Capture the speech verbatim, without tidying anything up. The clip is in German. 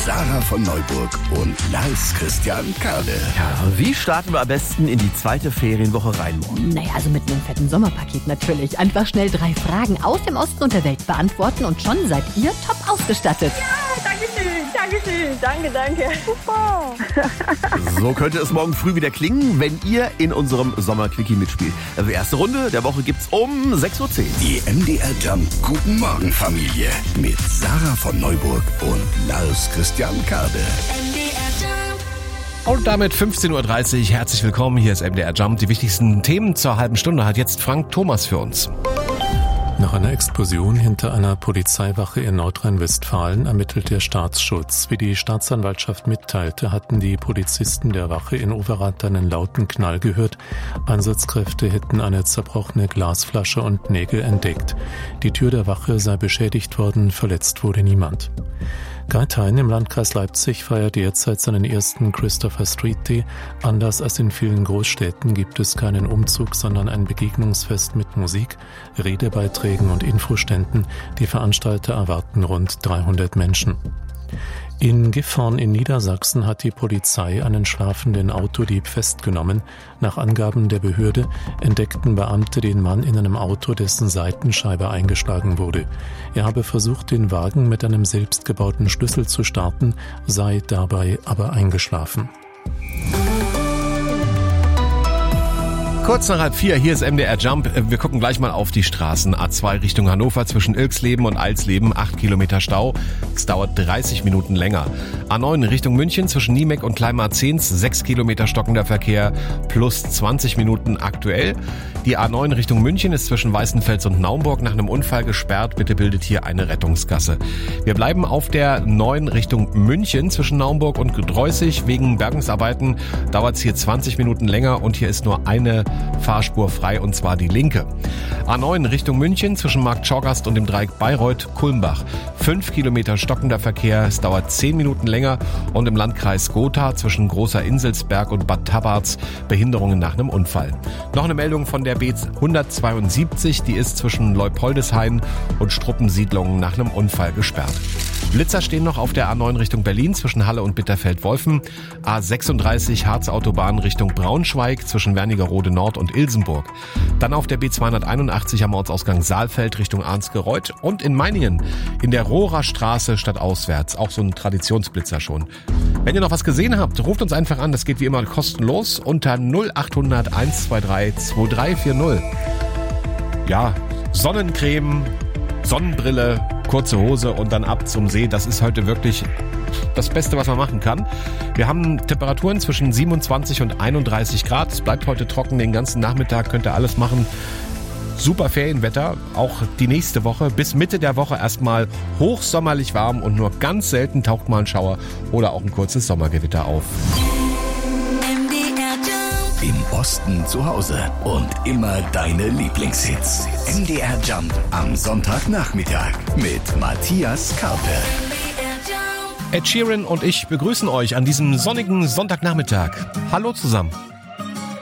Sarah von Neuburg und Lars Christian Kade. Ja, wie starten wir am besten in die zweite Ferienwoche rein morgen? Naja, also mit einem fetten Sommerpaket natürlich. Einfach schnell drei Fragen aus dem Osten und der Welt beantworten und schon seid ihr top ausgestattet. Ja, danke schön, danke schön, danke, danke. Super. So könnte es morgen früh wieder klingen, wenn ihr in unserem Sommerquickie mitspielt. Also erste Runde der Woche gibt's um sechs Uhr zehn. Die M D R Jump Guten Morgen Familie mit Sarah von Neuburg und Lars Christian Kade. Und damit fünfzehn Uhr dreißig. Herzlich willkommen. Hier ist M D R Jump. Die wichtigsten Themen zur halben Stunde hat jetzt Frank Thomas für uns. Nach einer Explosion hinter einer Polizeiwache in Nordrhein-Westfalen ermittelt der Staatsschutz. Wie die Staatsanwaltschaft mitteilte, hatten die Polizisten der Wache in Overath einen lauten Knall gehört. Einsatzkräfte hätten eine zerbrochene Glasflasche und Nägel entdeckt. Die Tür der Wache sei beschädigt worden, verletzt wurde niemand. Geithain im Landkreis Leipzig feiert derzeit seinen ersten Christopher Street Day. Anders als in vielen Großstädten gibt es keinen Umzug, sondern ein Begegnungsfest mit Musik, Redebeiträgen und Infoständen. Die Veranstalter erwarten rund dreihundert Menschen. In Gifhorn in Niedersachsen hat die Polizei einen schlafenden Autodieb festgenommen. Nach Angaben der Behörde entdeckten Beamte den Mann in einem Auto, dessen Seitenscheibe eingeschlagen wurde. Er habe versucht, den Wagen mit einem selbstgebauten Schlüssel zu starten, sei dabei aber eingeschlafen. Kurz nach halb vier, hier ist M D R Jump. Wir gucken gleich mal auf die Straßen. A zwei Richtung Hannover zwischen Ilksleben und Alsleben, acht Kilometer Stau. Es dauert dreißig Minuten länger. A neun Richtung München zwischen Niemek und Kleinmarzehns, sechs Kilometer stockender Verkehr, plus zwanzig Minuten aktuell. Die A neun Richtung München ist zwischen Weißenfels und Naumburg nach einem Unfall gesperrt. Bitte bildet hier eine Rettungsgasse. Wir bleiben auf der neun Richtung München zwischen Naumburg und Gedreußig. Wegen Bergungsarbeiten dauert es hier zwanzig Minuten länger und hier ist nur eine Fahrspur frei, und zwar die linke. A neun Richtung München zwischen Markt Schorgast und dem Dreieck Bayreuth-Kulmbach. fünf Kilometer stockender Verkehr, es dauert zehn Minuten länger, und im Landkreis Gotha zwischen Großer Inselsberg und Bad Tabarz Behinderungen nach einem Unfall. Noch eine Meldung von der B hundertzweiundsiebzig, die ist zwischen Leupoldeshain und Struppensiedlungen nach einem Unfall gesperrt. Blitzer stehen noch auf der A neun Richtung Berlin zwischen Halle und Bitterfeld-Wolfen. A sechsunddreißig Harz-Autobahn Richtung Braunschweig zwischen Wernigerode Nord und Ilsenburg. Dann auf der B zweihunderteinundachtzig am Ortsausgang Saalfeld Richtung Arnsgereuth und in Meiningen in der Rohrer Straße stadtauswärts. Auch so ein Traditionsblitzer schon. Wenn ihr noch was gesehen habt, ruft uns einfach an. Das geht wie immer kostenlos unter null acht hundert eins zwei drei zwei drei vier null. Ja, Sonnencreme, Sonnenbrille, kurze Hose und dann ab zum See. Das ist heute wirklich das Beste, was man machen kann. Wir haben Temperaturen zwischen siebenundzwanzig und einunddreißig Grad. Es bleibt heute trocken den ganzen Nachmittag, könnt ihr alles machen. Super Ferienwetter, auch die nächste Woche. Bis Mitte der Woche erstmal hochsommerlich warm und nur ganz selten taucht mal ein Schauer oder auch ein kurzes Sommergewitter auf. Im Osten zu Hause und immer deine Lieblingshits. M D R Jump am Sonntagnachmittag mit Matthias Karpe. Ed Sheeran und ich begrüßen euch an diesem sonnigen Sonntagnachmittag. Hallo zusammen.